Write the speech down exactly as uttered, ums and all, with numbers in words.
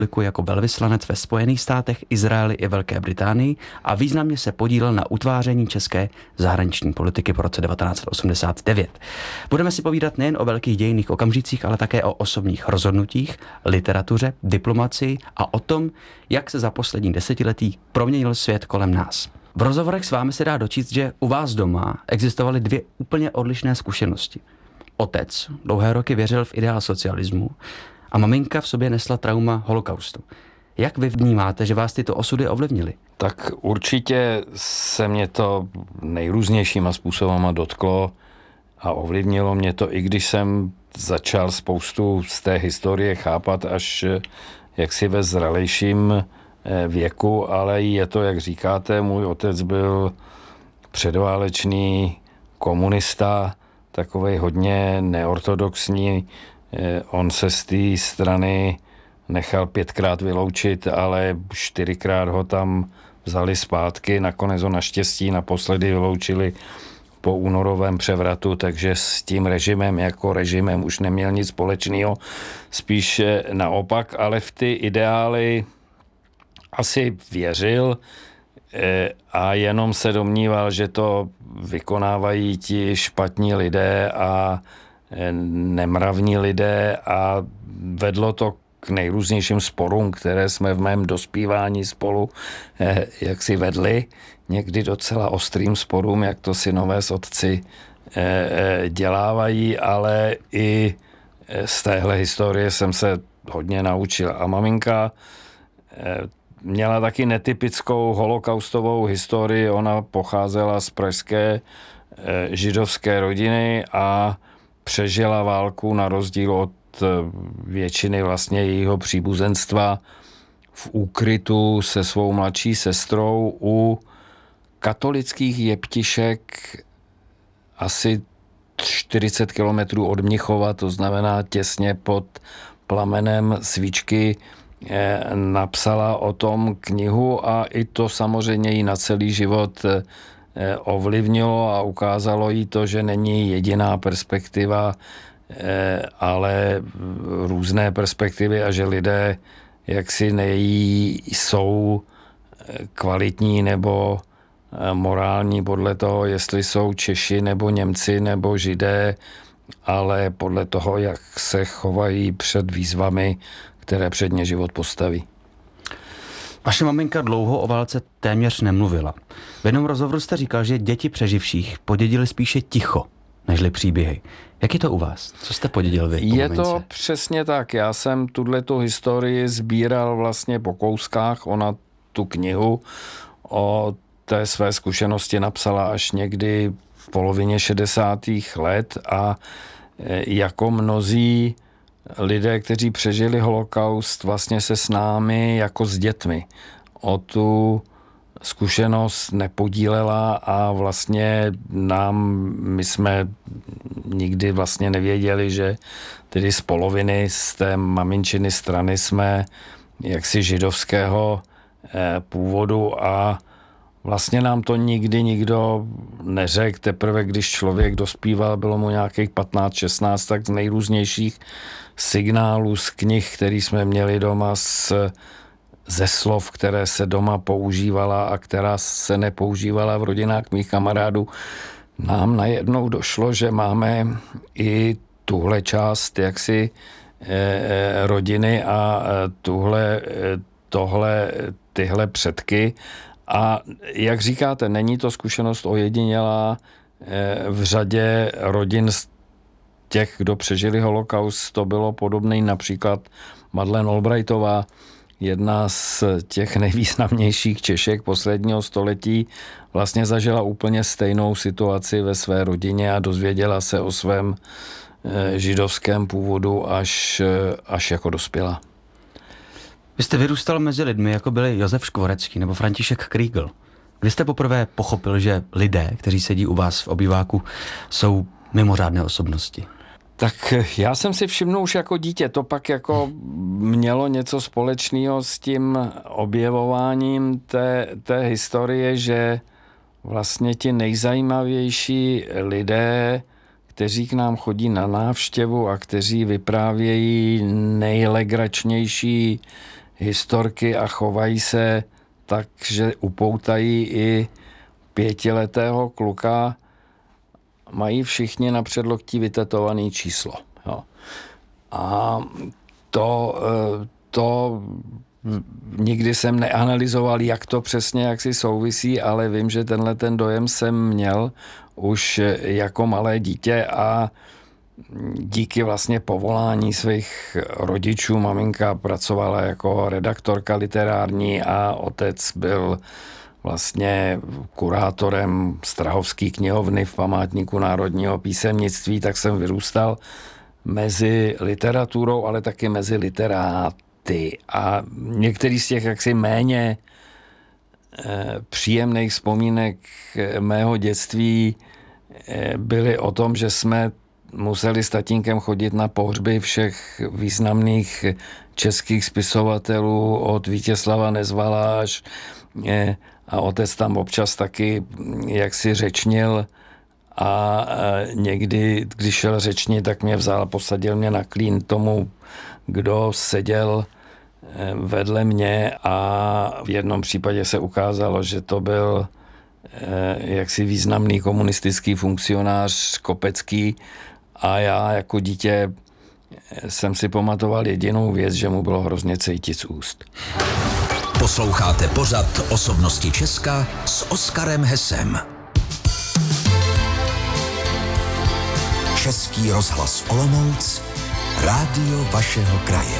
jako velvyslanec ve Spojených státech, Izraeli i Velké Británii a významně se podílel na utváření české zahraniční politiky po roce devatenáct osmdesát devět. Budeme si povídat nejen o velkých dějinných okamžicích, ale také o osobních rozhodnutích, literatuře, diplomacii a o tom, jak se za poslední desetiletí proměnil svět kolem nás. V rozhovorech s vámi se dá dočíst, že u vás doma existovaly dvě úplně odlišné zkušenosti. Otec dlouhé roky věřil v ideál socialismu a maminka v sobě nesla trauma holokaustu. Jak vy vnímáte, že vás tyto osudy ovlivnily? Tak určitě se mě to nejrůznějšíma způsobama dotklo a ovlivnilo mě to, i když jsem začal spoustu z té historie chápat až jaksi ve zralejším věku, ale je to, jak říkáte, můj otec byl předválečný komunista, takovej hodně neortodoxní. On se z té strany nechal pětkrát vyloučit, ale čtyřikrát ho tam vzali zpátky. Nakonec ho naštěstí naposledy vyloučili po únorovém převratu, takže s tím režimem jako režimem už neměl nic společného. Spíš naopak, ale v ty ideály asi věřil a jenom se domníval, že to vykonávají ti špatní lidé a nemravní lidé a vedlo to k nejrůznějším sporům, které jsme v mém dospívání spolu jak si vedli. Někdy docela ostrým sporům, jak to synové s otci dělávají, ale i z téhle historie jsem se hodně naučil. A maminka měla taky netypickou holokaustovou historii. Ona pocházela z pražské židovské rodiny a přežila válku na rozdíl od většiny vlastně jejího příbuzenstva v úkrytu se svou mladší sestrou u katolických jeptišek asi čtyřicet kilometrů od Mnichova, to znamená těsně pod plamenem svíčky. Napsala o tom knihu a i to samozřejmě jí na celý život ovlivnilo a ukázalo jí to, že není jediná perspektiva, ale různé perspektivy a že lidé jaksi nejsou kvalitní nebo morální podle toho, jestli jsou Češi nebo Němci nebo Židé, ale podle toho, jak se chovají před výzvami, které před ně život postaví. Vaše maminka dlouho o válce téměř nemluvila. V jednom rozhovoru jste říkal, že děti přeživších podědili spíše ticho, nežli příběhy. Jak je to u vás? Co jste podědil vy? Je to přesně tak. Já jsem tuto historii sbíral vlastně po kouskách. Ona tu knihu o té své zkušenosti napsala až někdy v polovině šedesátých let a jako mnozí lidé, kteří přežili holokaust, vlastně se s námi jako s dětmi o tu zkušenost nepodílela a vlastně nám, my jsme nikdy vlastně nevěděli, že tedy z poloviny z té maminčiny strany jsme jaksi židovského původu a vlastně nám to nikdy nikdo neřekl. Teprve když člověk dospíval, bylo mu nějakých patnáct šestnáct, tak z nejrůznějších signálů z knih, který jsme měli doma, z, ze slov, které se doma používala a která se nepoužívala v rodinách mých kamarádů, nám najednou došlo, že máme i tuhle část jaksi eh, rodiny a tuhle, tohle, tyhle předky. A jak říkáte, není to zkušenost ojedinělá. V řadě rodin z těch, kdo přežili holokaust, to bylo podobné, například Madeleine Albrightová, jedna z těch nejvýznamnějších Češek posledního století, vlastně zažila úplně stejnou situaci ve své rodině a dozvěděla se o svém židovském původu až, až jako dospělá. Vy jste vyrůstal mezi lidmi, jako byli Josef Škvorecký nebo František Krígl. Kdy jste poprvé pochopil, že lidé, kteří sedí u vás v obýváku, jsou mimořádné osobnosti? Tak já jsem si všimnul už jako dítě, to pak jako mělo něco společného s tím objevováním té, té historie, že vlastně ti nejzajímavější lidé, kteří k nám chodí na návštěvu a kteří vyprávějí nejlegračnější historky a chovají se tak, že upoutají i pětiletého kluka, mají všichni na předloktí vytetovaný číslo. Jo. A to, to nikdy jsem neanalyzoval, jak to přesně jak si souvisí, ale vím, že tenhle ten dojem jsem měl už jako malé dítě a díky vlastně povolání svých rodičů, maminka pracovala jako redaktorka literární a otec byl vlastně kurátorem Strahovské knihovny v Památníku národního písemnictví, tak jsem vyrůstal mezi literaturou, ale taky mezi literáty. A některý z těch jaksi méně eh, příjemných vzpomínek mého dětství eh, byly o tom, že jsme museli s tatínkem chodit na pohřby všech významných českých spisovatelů od Vítězslava Nezvala až eh, a otec tam občas taky jaksi řečnil a někdy, když šel řečnit, tak mě vzal a posadil mě na klín tomu, kdo seděl vedle mě a v jednom případě se ukázalo, že to byl jaksi významný komunistický funkcionář Kopecký a já jako dítě jsem si pamatoval jedinou věc, že mu bylo hrozně cítit z úst. Posloucháte pořad Osobnosti Česka s Oskarem Hesem. Český rozhlas Olomouc, rádio vašeho kraje.